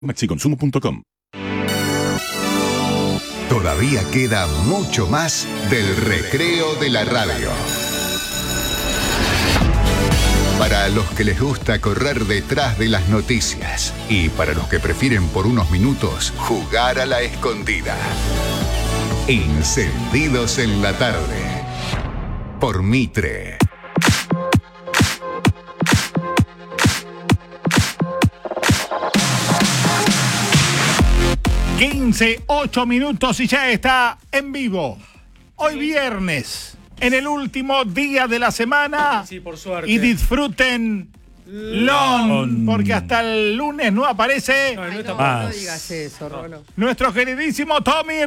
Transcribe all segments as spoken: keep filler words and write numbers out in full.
maxiconsumo punto com. Todavía queda mucho más del recreo de la radio. Para los que les gusta correr detrás de las noticias y para los que prefieren por unos minutos jugar a la escondida. Encendidos en la tarde. Por Mitre. quince, ocho minutos y ya está en vivo. Hoy viernes, en el último día de la semana. Sí, por suerte. Y disfruten Lon, porque hasta el lunes no aparece. No, no, Ay, no, más. no digas eso, Rolo. Nuestro queridísimo Tommy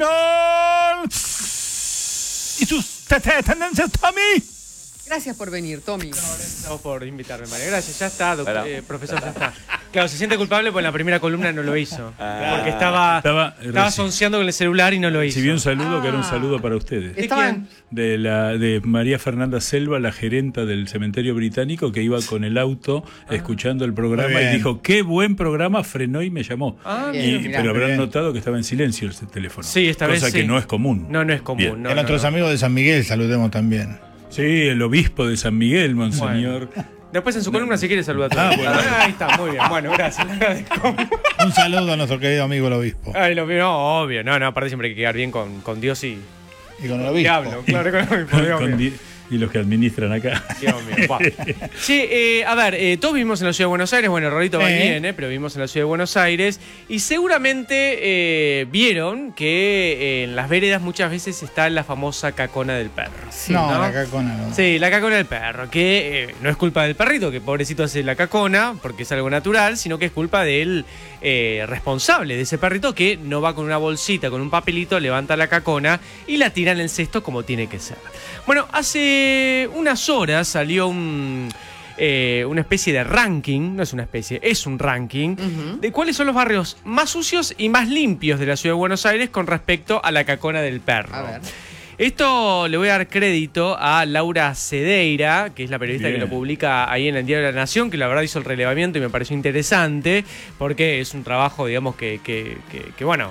Reynolds. Y sus te- te- tendencias, Tommy. Gracias por venir, Tommy. Gracias por invitarme, María. Gracias, ya está, doctor, eh, profesor, ya está. Claro, se siente culpable porque en la primera columna no lo hizo. Porque estaba, Estaba- estaba sonceando con el celular y no lo hizo. Recibí un saludo que era un Ah. saludo para ustedes. Estaban. De, la, de María Fernanda Selva, la gerenta del cementerio británico, que iba con el auto escuchando el programa Muy y bien. dijo, qué buen programa, frenó y me llamó. Ah, Y- bien, mirá. pero habrán Bien. notado que estaba en silencio el teléfono. Sí, esta cosa vez que sí. no es común. No, no es común. Bien. No, a no, nuestros no. amigos de San Miguel saludemos también. Sí, el obispo de San Miguel, monseñor. Después en su columna, si quiere, saluda a todos. Ah, bueno. Ahí está, muy bien. Bueno, gracias. Le agradezco. Un saludo a nuestro querido amigo el obispo. Ay, lo, no, obvio. No, no, aparte siempre hay que quedar bien con, con Dios y Y con el obispo. diablo. Claro, con el obispo. Dios Con mío. di- y los que administran acá. Dios mío. Buah. Sí, eh, a ver, eh, todos vivimos en la ciudad de Buenos Aires. Bueno, Rolito va y Eh. viene, pero vivimos en la ciudad de Buenos Aires. Y seguramente eh, vieron que eh, en las veredas muchas veces está la famosa cacona del perro. Sí, no, ¿no? la cacona no. Sí, la cacona del perro, que eh, no es culpa del perrito, que pobrecito hace la cacona, porque es algo natural, sino que es culpa del eh, responsable de ese perrito que no va con una bolsita, con un papelito, levanta la cacona y la tira en el cesto como tiene que ser. Bueno, hace unas horas salió un... eh, una especie de ranking, no es una especie, es un ranking, Ujú. de cuáles son los barrios más sucios y más limpios de la ciudad de Buenos Aires con respecto a la cacona del perro. A ver. Esto le voy a dar crédito a Laura Cedeira, que es la periodista Bien. que lo publica ahí en el Diario de la Nación, que la verdad hizo el relevamiento y me pareció interesante, porque es un trabajo, digamos, que, que, que, que, bueno,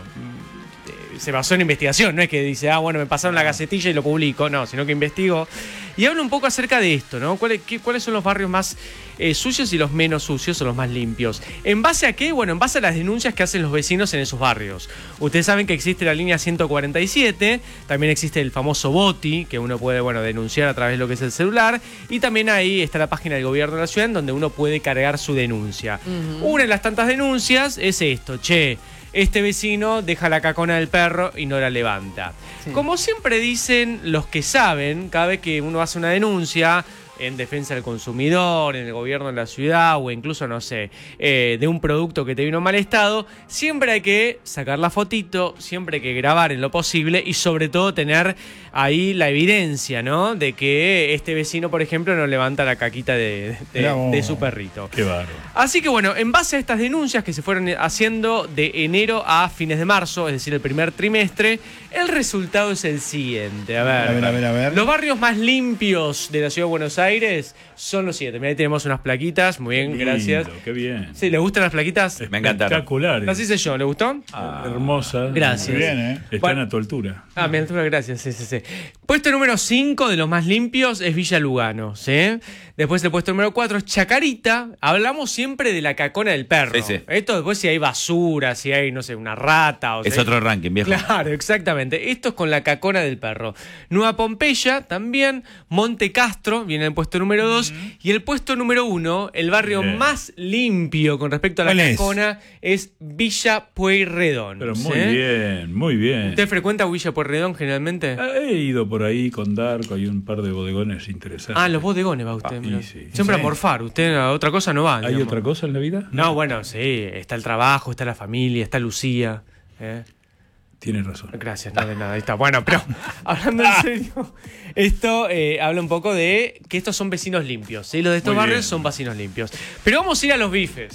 eh, se basó en investigación, no es que dice, ah, bueno, me pasaron la gacetilla y lo publico, no, sino que investigó. Y habla un poco acerca de esto, ¿no? ¿Cuáles, qué- cuáles son los barrios más eh, sucios y los menos sucios o los más limpios? ¿En base a qué? Bueno, en base a las denuncias que hacen los vecinos en esos barrios. Ustedes saben que existe la línea ciento cuarenta y siete, también existe el famoso BOTI, que uno puede, bueno, denunciar a través de lo que es el celular, y también ahí está la página del gobierno de la ciudad en donde uno puede cargar su denuncia. Una de las tantas denuncias es esto, che, este vecino deja la cacona del perro y no la levanta. Sí. Como siempre dicen los que saben, cada vez que uno hace una denuncia en defensa del consumidor, en el gobierno de la ciudad o incluso, no sé, eh, de un producto que te vino en mal estado, siempre hay que sacar la fotito, siempre hay que grabar en lo posible y sobre todo tener ahí la evidencia, ¿no? De que este vecino, por ejemplo, no levanta la caquita de, de- Mirá vos. de su perrito. Qué bárbaro. Así que bueno, en base a estas denuncias que se fueron haciendo de enero a fines de marzo, es decir, el primer trimestre, el resultado es el siguiente. A ver, A ver, a ver, a ver. los barrios más limpios de la ciudad de Buenos Aires son los siguientes. Mirá, ahí tenemos unas plaquitas, muy bien, Lindo, gracias. Qué bien. Sí, ¿le gustan las plaquitas? Me encantaron. Espectaculares. Las hice yo, ¿le gustó? Hermosa. Gracias. Muy bien, ¿eh? Están Bueno. a tu altura. Ah, mi altura, gracias, sí, sí, sí. Puesto número cinco de los más limpios es Villa Lugano, ¿sí? Después el puesto número cuatro es Chacarita. Hablamos siempre de la cacona del perro. Sí, sí. Esto después si hay basura, si hay, no sé, una rata o Es si hay- otro ranking, viejo. Claro, exactamente. Esto es con la cacona del perro. Nueva Pompeya también. Monte Castro viene en el puesto número dos. Y el puesto número uno, el barrio Bien. más limpio con respecto a la ¿Cuál es? cacona, es, Villa Pueyrredón. Pero muy ¿sí? bien, muy bien. ¿Usted frecuenta Villa Pueyrredón generalmente? He ido por ahí con Darko, hay un par de bodegones interesantes. Ah, los bodegones va usted. Ah, mira. y sí. Siempre Sí. a morfar. Usted a otra cosa no va. ¿Hay digamos. otra cosa en la vida? No, bueno, sí. Está el trabajo, está la familia, está Lucía. ¿eh? Tienes razón. Gracias, no de nada, ahí está. Bueno, pero hablando en serio, esto eh, habla un poco de que estos son vecinos limpios, ¿sí? Los de estos Muy barrios bien. son vecinos limpios. Pero vamos a ir a los bifes.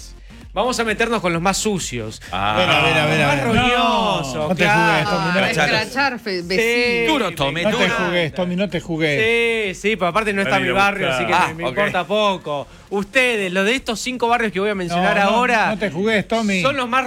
Vamos a meternos con los más sucios. Ah. Ven, a ver, a ver, a Más ver. roñosos, No, no te claro. jugues, Tommy, no. Ah, escrachar, fe- vecino. Duro, Tommy, No te duro. jugues, Tommy, no te jugues. Sí, sí, pero aparte no está Van a mi ir a barrio, buscar. así que Ah, me, me ok. importa poco. Ustedes, los de estos cinco barrios que voy a mencionar No, no, ahora, no te jugues, Tommy. son los más